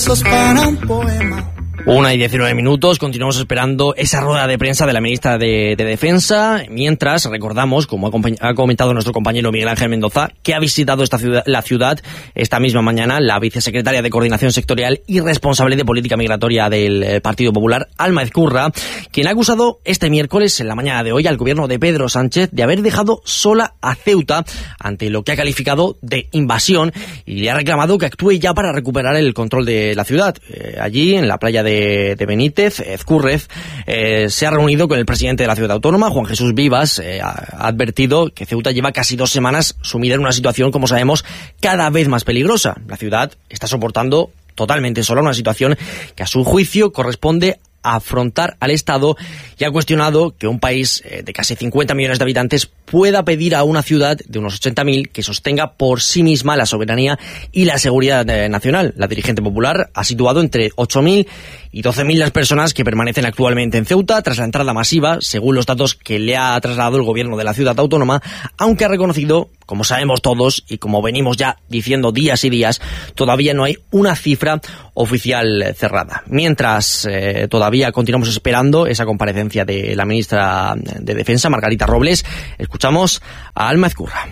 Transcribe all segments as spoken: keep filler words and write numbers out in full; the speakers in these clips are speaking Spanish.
Para un poema. Una y diecinueve minutos, continuamos esperando esa rueda de prensa de la ministra de, de Defensa, mientras recordamos, como ha, ha comentado nuestro compañero Miguel Ángel Mendoza, que ha visitado esta ciudad, la ciudad esta misma mañana la vicesecretaria de Coordinación Sectorial y responsable de Política Migratoria del Partido Popular, Alma Ezcurra, quien ha acusado este miércoles, en la mañana de hoy, al gobierno de Pedro Sánchez de haber dejado sola a Ceuta ante lo que ha calificado de invasión y le ha reclamado que actúe ya para recuperar el control de la ciudad. Eh, allí, en la playa de De, de Benítez, Ezcurrez, eh, se ha reunido con el presidente de la ciudad autónoma, Juan Jesús Vivas. Eh, ha, ha advertido que Ceuta lleva casi dos semanas sumida en una situación, como sabemos, cada vez más peligrosa. La ciudad está soportando totalmente sola una situación que a su juicio corresponde a afrontar al Estado, y ha cuestionado que un país eh, de casi cincuenta millones de habitantes pueda pedir a una ciudad de unos ochenta mil que sostenga por sí misma la soberanía y la seguridad eh, nacional. La dirigente popular ha situado entre ocho mil y doce mil las personas que permanecen actualmente en Ceuta tras la entrada masiva, según los datos que le ha trasladado el gobierno de la ciudad autónoma, aunque ha reconocido, como sabemos todos y como venimos ya diciendo días y días, todavía no hay una cifra oficial cerrada. Mientras eh, todavía continuamos esperando esa comparecencia de la ministra de Defensa, Margarita Robles, escuchamos a Alma Ezcurra.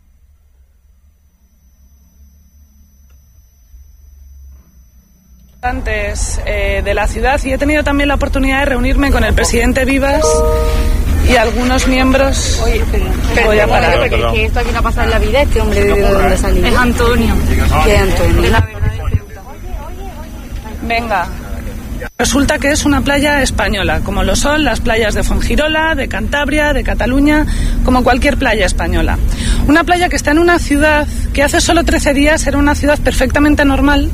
Antes eh, de la ciudad, y he tenido también la oportunidad de reunirme con el presidente Vivas y algunos miembros. Oye, pero, pero voy a parar. porque es que esto aquí no ha pasado en la vida, este hombre de dónde salió. Es Antonio. ¿Qué es Antonio? Venga. Resulta que es una playa española, como lo son las playas de Fuengirola, de Cantabria, de Cataluña, como cualquier playa española. Una playa que está en una ciudad que hace solo trece días era una ciudad perfectamente normal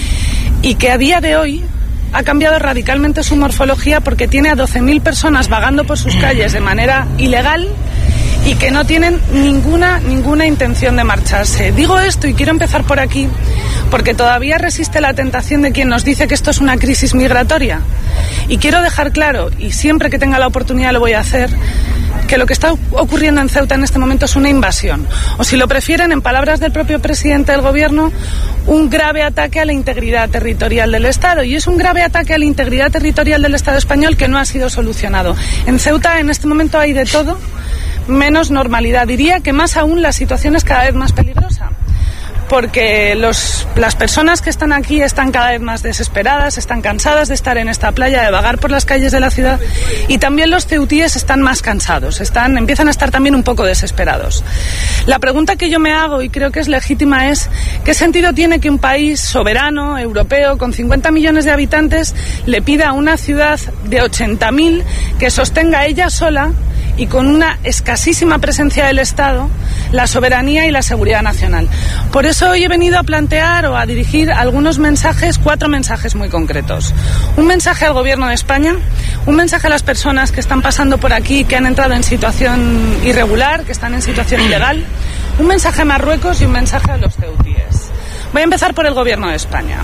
y que a día de hoy ha cambiado radicalmente su morfología porque tiene a doce mil personas vagando por sus calles de manera ilegal y que no tienen ninguna, ninguna intención de marcharse. Digo esto y quiero empezar por aquí porque todavía resiste la tentación de quien nos dice que esto es una crisis migratoria. Y quiero dejar claro, y siempre que tenga la oportunidad lo voy a hacer, que lo que está ocurriendo en Ceuta en este momento es una invasión. O si lo prefieren, en palabras del propio presidente del gobierno, un grave ataque a la integridad territorial del Estado. Y es un grave ataque a la integridad territorial del Estado español que no ha sido solucionado. En Ceuta en este momento hay de todo menos normalidad. Diría que más aún la situación es cada vez más peligrosa, porque los, las personas que están aquí están cada vez más desesperadas, están cansadas de estar en esta playa, de vagar por las calles de la ciudad, y también los ceutíes están más cansados, están, empiezan a estar también un poco desesperados. La pregunta que yo me hago, y creo que es legítima, es ¿qué sentido tiene que un país soberano, europeo, con cincuenta millones de habitantes, le pida a una ciudad de ochenta mil que sostenga ella sola y con una escasísima presencia del Estado la soberanía y la seguridad nacional? Por eso hoy he venido a plantear o a dirigir algunos mensajes, cuatro mensajes muy concretos. Un mensaje al Gobierno de España, un mensaje a las personas que están pasando por aquí, que han entrado en situación irregular, que están en situación ilegal, un mensaje a Marruecos y un mensaje a los ceutíes. Voy a empezar por el Gobierno de España.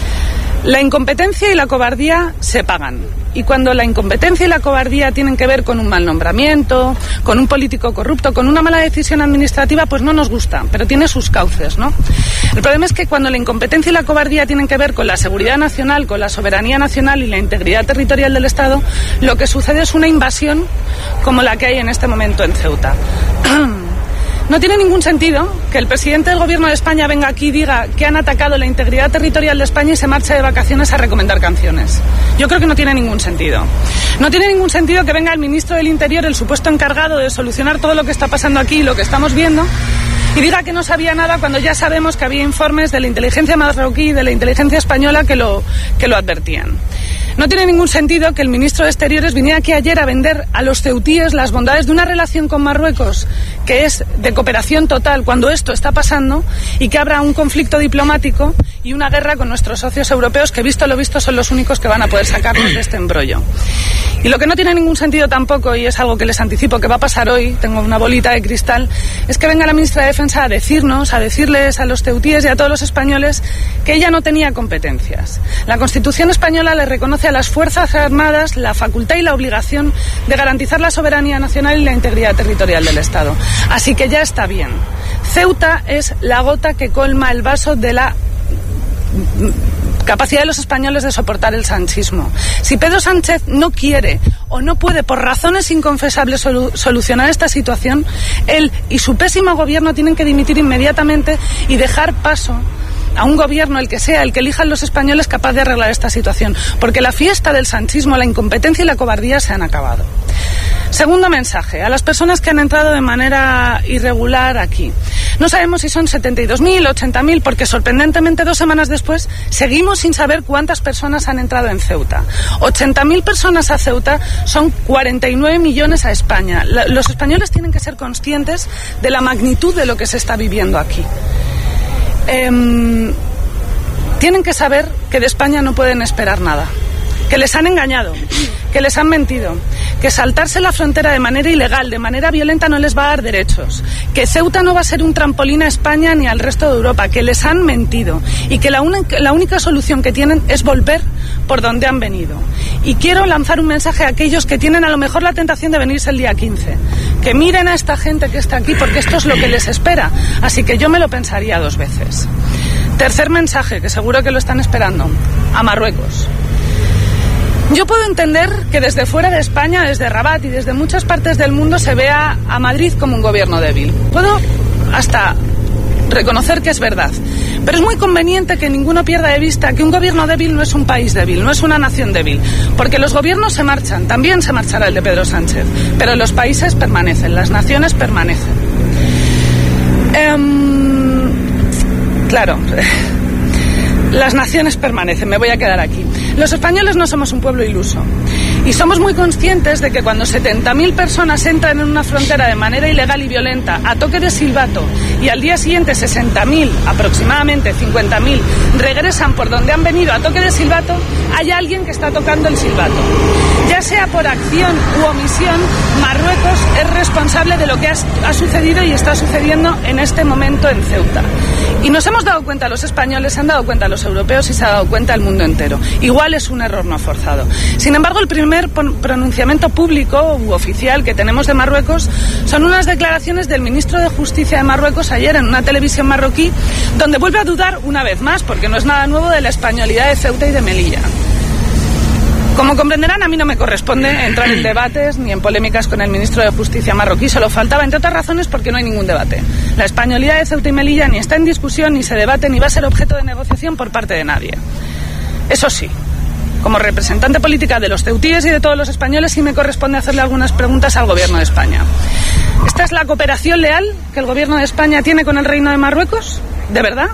La incompetencia y la cobardía se pagan. Y cuando la incompetencia y la cobardía tienen que ver con un mal nombramiento, con un político corrupto, con una mala decisión administrativa, pues no nos gusta, pero tiene sus cauces, ¿no? El problema es que cuando la incompetencia y la cobardía tienen que ver con la seguridad nacional, con la soberanía nacional y la integridad territorial del Estado, lo que sucede es una invasión como la que hay en este momento en Ceuta. No tiene ningún sentido que el presidente del Gobierno de España venga aquí y diga que han atacado la integridad territorial de España y se marche de vacaciones a recomendar canciones. Yo creo que no tiene ningún sentido. No tiene ningún sentido que venga el ministro del Interior, el supuesto encargado de solucionar todo lo que está pasando aquí y lo que estamos viendo, y diga que no sabía nada cuando ya sabemos que había informes de la inteligencia marroquí y de la inteligencia española que lo, que lo advertían. No tiene ningún sentido que el ministro de Exteriores viniera aquí ayer a vender a los ceutíes las bondades de una relación con Marruecos que es de cooperación total cuando esto está pasando, y que habrá un conflicto diplomático y una guerra con nuestros socios europeos que, visto lo visto, son los únicos que van a poder sacarnos de este embrollo. Y lo que no tiene ningún sentido tampoco, y es algo que les anticipo que va a pasar hoy, tengo una bolita de cristal, es que venga la ministra de Defensa a decirnos, a decirles a los ceutíes y a todos los españoles que ella no tenía competencias. La Constitución española le reconoce a las Fuerzas Armadas la facultad y la obligación de garantizar la soberanía nacional y la integridad territorial del Estado. Así que ya está bien. Ceuta es la gota que colma el vaso de la capacidad de los españoles de soportar el sanchismo. Si Pedro Sánchez no quiere o no puede, por razones inconfesables, solu- solucionar esta situación, él y su pésimo gobierno tienen que dimitir inmediatamente y dejar paso a un gobierno, el que sea, el que elijan los españoles, capaz de arreglar esta situación. Porque la fiesta del sanchismo, la incompetencia y la cobardía se han acabado. Segundo mensaje, a las personas que han entrado de manera irregular aquí. No sabemos si son setenta y dos mil, ochenta mil, porque sorprendentemente dos semanas después seguimos sin saber cuántas personas han entrado en Ceuta. ochenta mil personas a Ceuta son cuarenta y nueve millones a España. La, los españoles tienen que ser conscientes de la magnitud de lo que se está viviendo aquí. Eh, tienen que saber que de España no pueden esperar nada, que les han engañado, que les han mentido, que saltarse la frontera de manera ilegal, de manera violenta, no les va a dar derechos, que Ceuta no va a ser un trampolín a España ni al resto de Europa, que les han mentido y que la, una, la única solución que tienen es volver por donde han venido. Y quiero lanzar un mensaje a aquellos que tienen a lo mejor la tentación de venirse el día quince, que miren a esta gente que está aquí, porque esto es lo que les espera, así que yo me lo pensaría dos veces. Tercer mensaje, que seguro que lo están esperando, a Marruecos. Yo puedo entender que desde fuera de España, desde Rabat y desde muchas partes del mundo, se vea a Madrid como un gobierno débil. Puedo hasta reconocer que es verdad. Pero es muy conveniente que ninguno pierda de vista que un gobierno débil no es un país débil, no es una nación débil. Porque los gobiernos se marchan, también se marchará el de Pedro Sánchez. Pero los países permanecen, las naciones permanecen. Um, claro... Las naciones permanecen, me voy a quedar aquí. Los españoles no somos un pueblo iluso. Y somos muy conscientes de que cuando setenta mil personas entran en una frontera de manera ilegal y violenta, a toque de silbato, y al día siguiente sesenta mil, aproximadamente cincuenta mil, regresan por donde han venido a toque de silbato, hay alguien que está tocando el silbato. Ya sea por acción u omisión, Marruecos es responsable de lo que ha, ha sucedido y está sucediendo en este momento en Ceuta. Y nos hemos dado cuenta los españoles, se han dado cuenta los europeos y se ha dado cuenta el mundo entero. Igual es un error no forzado. Sin embargo, el primer pronunciamiento público u oficial que tenemos de Marruecos son unas declaraciones del ministro de Justicia de Marruecos ayer en una televisión marroquí, donde vuelve a dudar una vez más, porque no es nada nuevo, de la españolidad de Ceuta y de Melilla. Como comprenderán, a mí no me corresponde entrar en debates ni en polémicas con el ministro de Justicia marroquí, solo faltaba, entre otras razones, porque no hay ningún debate. La españolidad de Ceuta y Melilla ni está en discusión, ni se debate, ni va a ser objeto de negociación por parte de nadie. Eso sí, como representante política de los ceutíes y de todos los españoles, sí me corresponde hacerle algunas preguntas al gobierno de España. ¿Esta es la cooperación leal que el gobierno de España tiene con el Reino de Marruecos? ¿De verdad?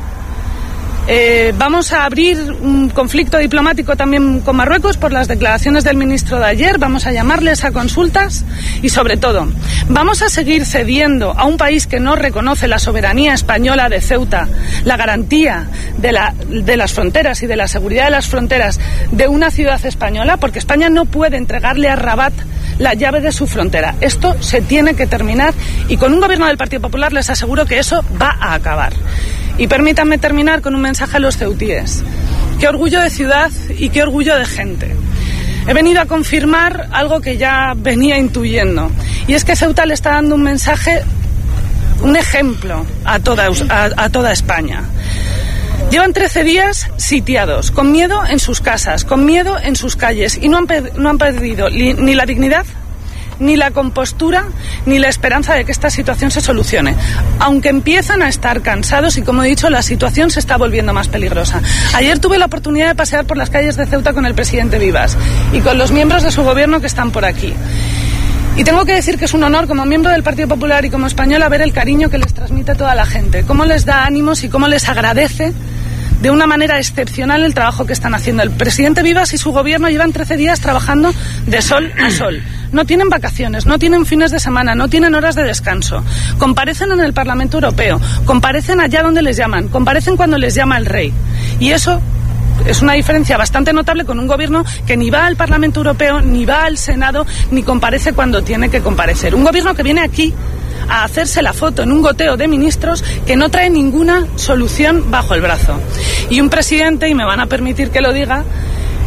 Eh, vamos a abrir un conflicto diplomático también con Marruecos por las declaraciones del ministro de ayer, vamos a llamarles a consultas y, sobre todo, vamos a seguir cediendo a un país que no reconoce la soberanía española de Ceuta, la garantía de, la, de las fronteras y de la seguridad de las fronteras de una ciudad española, porque España no puede entregarle a Rabat la llave de su frontera. Esto se tiene que terminar y con un gobierno del Partido Popular les aseguro que eso va a acabar. Y permítanme terminar con un mensaje a los ceutíes. Qué orgullo de ciudad y qué orgullo de gente. He venido a confirmar algo que ya venía intuyendo. Y es que Ceuta le está dando un mensaje, un ejemplo a toda, a, a toda España. Llevan trece días sitiados, con miedo en sus casas, con miedo en sus calles. Y no han, no han perdido ni, ni la dignidad, ni la compostura, ni la esperanza de que esta situación se solucione. Aunque empiezan a estar cansados y, como he dicho, la situación se está volviendo más peligrosa. Ayer tuve la oportunidad de pasear por las calles de Ceuta con el presidente Vivas y con los miembros de su gobierno que están por aquí. Y tengo que decir que es un honor, como miembro del Partido Popular y como española, ver el cariño que les transmite toda la gente, cómo les da ánimos y cómo les agradece de una manera excepcional el trabajo que están haciendo. El presidente Vivas y su gobierno llevan trece días trabajando de sol a sol. No tienen vacaciones, no tienen fines de semana, no tienen horas de descanso. Comparecen en el Parlamento Europeo, comparecen allá donde les llaman, comparecen cuando les llama el rey. Y eso es una diferencia bastante notable con un gobierno que ni va al Parlamento Europeo, ni va al Senado, ni comparece cuando tiene que comparecer. Un gobierno que viene aquí a hacerse la foto en un goteo de ministros que no trae ninguna solución bajo el brazo. Y un presidente, y me van a permitir que lo diga,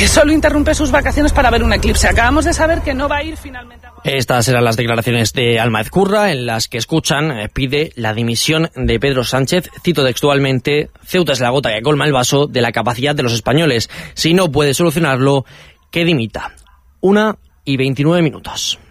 que solo interrumpe sus vacaciones para ver un eclipse. Acabamos de saber que no va a ir finalmente a... Estas eran las declaraciones de Alma Ezcurra, en las que escuchan, eh, pide la dimisión de Pedro Sánchez. Cito textualmente: Ceuta es la gota que colma el vaso de la capacidad de los españoles. Si no puede solucionarlo, que dimita. Una y veintinueve minutos.